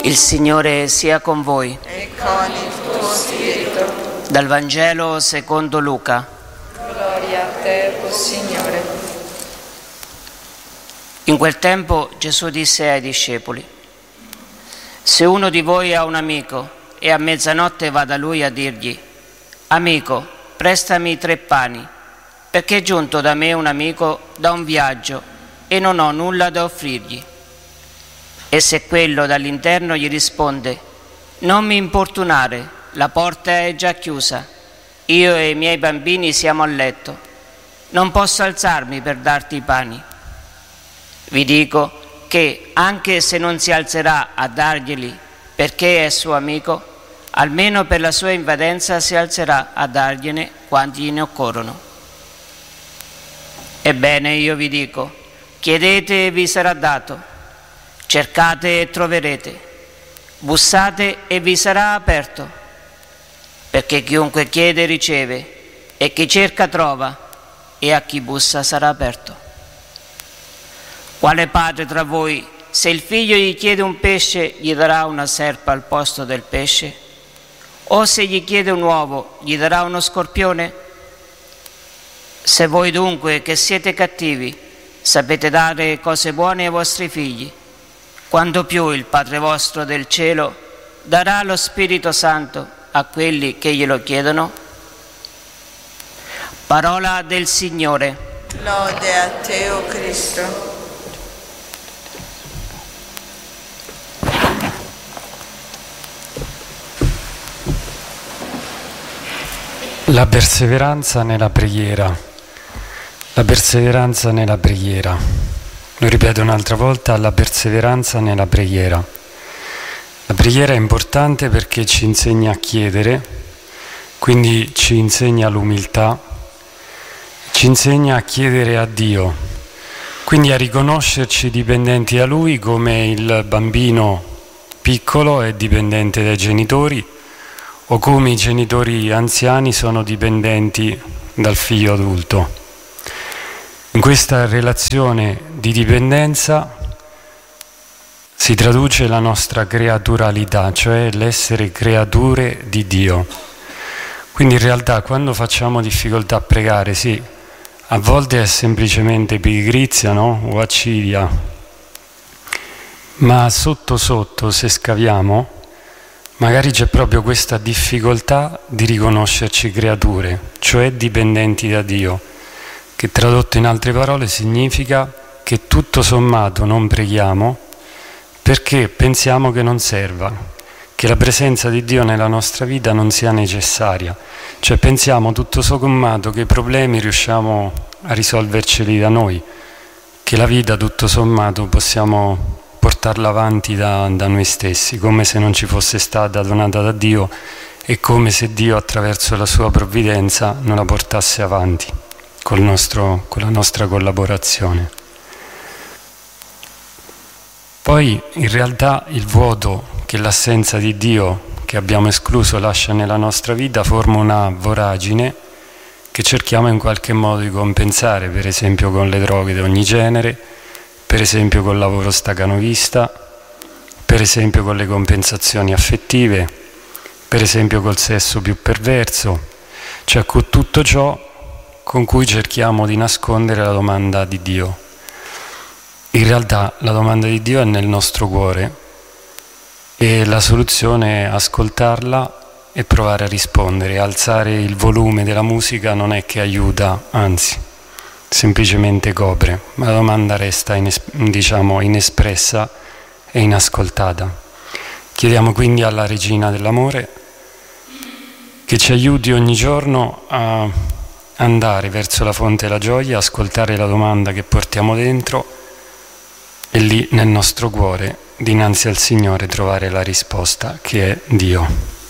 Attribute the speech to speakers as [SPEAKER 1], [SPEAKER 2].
[SPEAKER 1] Il Signore sia con voi.
[SPEAKER 2] E con il tuo spirito.
[SPEAKER 1] Dal Vangelo secondo Luca.
[SPEAKER 2] Gloria a te, o Signore.
[SPEAKER 1] In quel tempo Gesù disse ai discepoli: se uno di voi ha un amico e a mezzanotte va da lui a dirgli: amico, prestami 3 pani, perché è giunto da me un amico da un viaggio e non ho nulla da offrirgli. E se quello dall'interno gli risponde: non mi importunare, la porta è già chiusa, io e i miei bambini siamo a letto, non posso alzarmi per darti i pani. Vi dico che anche se non si alzerà a darglieli perché è suo amico, almeno per la sua invadenza si alzerà a dargliene quanti ne occorrono. Ebbene, io vi dico, chiedete e vi sarà dato, cercate e troverete, bussate e vi sarà aperto, perché chiunque chiede riceve, e chi cerca trova, e a chi bussa sarà aperto. Quale padre tra voi, se il figlio gli chiede un pesce, gli darà una serpe al posto del pesce? O se gli chiede un uovo, gli darà uno scorpione? Se voi dunque, che siete cattivi, sapete dare cose buone ai vostri figli, quanto più il Padre vostro del cielo darà lo Spirito Santo a quelli che glielo chiedono? Parola del Signore.
[SPEAKER 2] Lode a te, o Cristo.
[SPEAKER 3] La perseveranza nella preghiera. La perseveranza nella preghiera. Lo ripeto un'altra volta, la perseveranza nella preghiera. La preghiera è importante perché ci insegna a chiedere, quindi ci insegna l'umiltà, ci insegna a chiedere a Dio, quindi a riconoscerci dipendenti da Lui come il bambino piccolo è dipendente dai genitori o come i genitori anziani sono dipendenti dal figlio adulto. In questa relazione di dipendenza si traduce la nostra creaturalità, cioè l'essere creature di Dio. Quindi in realtà quando facciamo difficoltà a pregare, sì, a volte è semplicemente pigrizia, no? O accidia, ma sotto sotto, se scaviamo, magari c'è proprio questa difficoltà di riconoscerci creature, cioè dipendenti da Dio, che tradotto in altre parole significa che tutto sommato non preghiamo perché pensiamo che non serva, che la presenza di Dio nella nostra vita non sia necessaria, cioè pensiamo tutto sommato che i problemi riusciamo a risolverceli da noi, che la vita tutto sommato possiamo portarla avanti da noi stessi, come se non ci fosse stata donata da Dio e come se Dio attraverso la sua provvidenza non la portasse avanti con la nostra collaborazione. Poi in realtà il vuoto che l'assenza di Dio che abbiamo escluso lascia nella nostra vita forma una voragine che cerchiamo in qualche modo di compensare, per esempio con le droghe di ogni genere, per esempio col lavoro stacanovista, per esempio con le compensazioni affettive, per esempio col sesso più perverso, cioè con tutto ciò con cui cerchiamo di nascondere la domanda di Dio. In realtà la domanda di Dio è nel nostro cuore e la soluzione è ascoltarla e provare a rispondere. Alzare il volume della musica non è che aiuta, anzi, semplicemente copre, ma la domanda resta inespressa e inascoltata. Chiediamo quindi alla Regina dell'Amore che ci aiuti ogni giorno a andare verso la fonte della gioia, ascoltare la domanda che portiamo dentro e lì nel nostro cuore, dinanzi al Signore, trovare la risposta che è Dio.